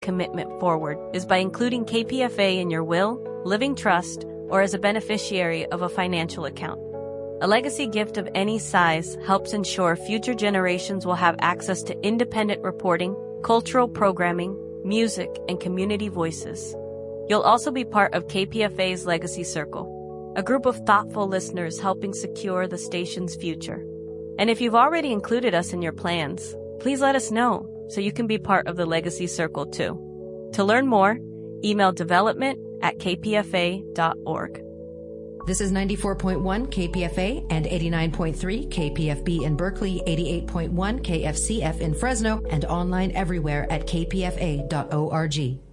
commitment forward is by including KPFA in your will, living trust, or as a beneficiary of a financial account. A legacy gift of any size helps ensure future generations will have access to independent reporting, cultural programming, music, and community voices. You'll also be part of KPFA's Legacy Circle, a group of thoughtful listeners helping secure the station's future. And if you've already included us in your plans, please let us know so you can be part of the Legacy Circle too. To learn more, email development@kpfa.org. This is 94.1 KPFA and 89.3 KPFB in Berkeley, 88.1 KFCF in Fresno, and online everywhere at kpfa.org.